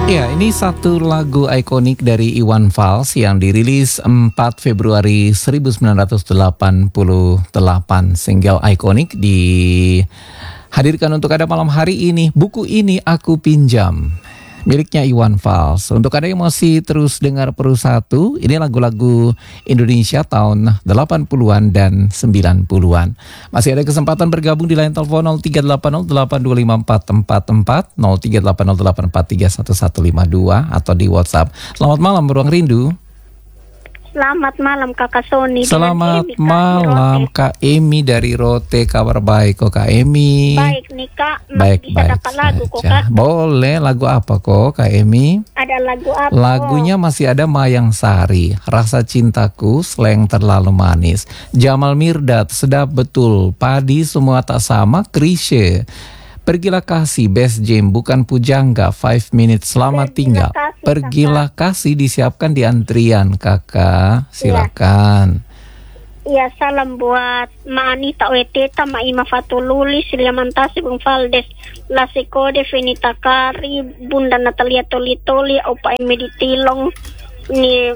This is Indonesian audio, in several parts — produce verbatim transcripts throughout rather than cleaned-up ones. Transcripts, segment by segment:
Ya, ini satu lagu ikonik dari Iwan Fals yang dirilis empat Februari seribu sembilan ratus delapan puluh delapan. Single ikonik dihadirkan untuk Anda malam hari ini. Buku ini aku pinjam, miliknya Iwan Fals. Untuk Anda yang masih terus dengar Peru-Satu, ini lagu-lagu Indonesia tahun delapan puluhan dan sembilan puluhan. Masih ada kesempatan bergabung di line telepon nol tiga delapan nol delapan dua lima empat empat empat, nol tiga delapan nol delapan empat tiga satu satu lima dua, atau di WhatsApp. Selamat malam Ruang Rindu. Selamat malam Kakak Sony. Selamat Emi, malam Kak Emi dari Rote. Kabar baik kok Kak Emi? Baik nih Kak. Baik, Bisa baik dapat lagu kok saja. Kak. Boleh, lagu apa kok Kak Emi? Ada lagu apa? Lagunya masih ada Mayang Sari, Rasa Cintaku, Slang Terlalu Manis, Jamal Mirdad, Sedap Betul, Padi Semua Tak Sama, Krisye, Pergilah Kasih, Best Jam, Bukan Pujangga, Five Minutes, Selamat Pergilah Tinggal. Kasih, Pergilah Kasih disiapkan di antrian kakak, silakan. Iya, salam buat Ma Anita Weteta, Ma Ima Fatululi, Silya Mantasi, Bung Valdes, Lasikode, Venita Kari, Bunda Natalia Toli-Toli, Opa Emedi Tilong, ni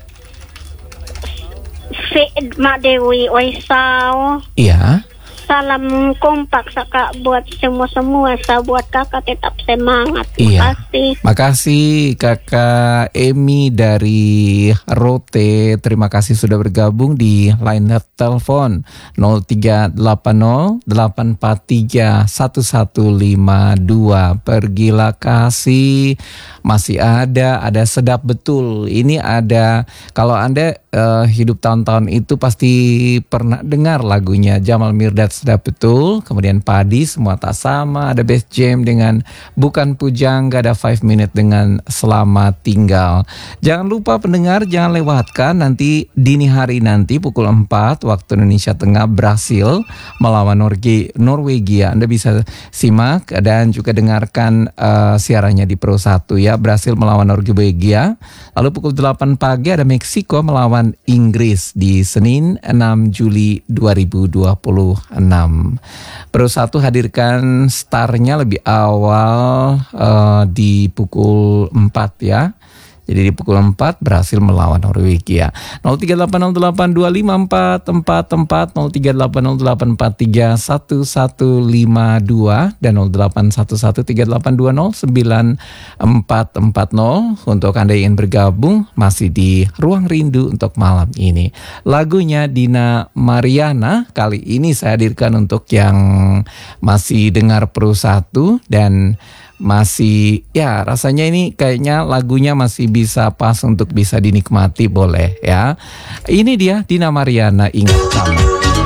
Fe, Ma Dewi Waisao. Iya. Salam kompak Kak buat semua-semua, saya buat Kakak tetap semangat. Terima Iya. kasih. Makasih Kakak Emi dari Rote. Terima kasih sudah bergabung di line telepon nol tiga delapan nol delapan empat tiga satu satu lima dua. Pergilah Kasih masih ada, ada Sedap Betul. Ini ada, kalau Anda uh, hidup tahun-tahun itu pasti pernah dengar lagunya Jamal Mirdad, Sedap Betul. Kemudian Padi Semua Tak Sama, ada Best Jam dengan Bukan Pujangga, ada Five Minute dengan Selamat Tinggal. Jangan lupa pendengar, jangan lewatkan nanti dini hari nanti pukul empat waktu Indonesia Tengah, Brasil melawan Norge, Norwegia. Anda bisa simak dan juga dengarkan uh, siarannya di Pro satu ya. Brasil melawan Norwegia. Lalu pukul delapan pagi ada Meksiko melawan Inggris di Senin enam Juli dua ribu dua puluh enam. Pro satu hadirkan startnya lebih awal uh, di pukul empat ya. Jadi di pukul empat berhasil melawan Norwegia. nol tiga delapan nol delapan dua lima empat empat empat, nol tiga delapan nol delapan empat tiga satu satu lima dua dan nol delapan satu satu tiga delapan dua nol sembilan empat empat nol. Untuk Anda yang ingin bergabung masih di Ruang Rindu untuk malam ini. Lagunya Dina Mariana kali ini saya hadirkan untuk yang masih dengar Pro satu dan masih ya rasanya ini kayaknya lagunya masih bisa pas untuk bisa dinikmati, boleh ya. Ini dia Dina Mariana, Ingat Kamu.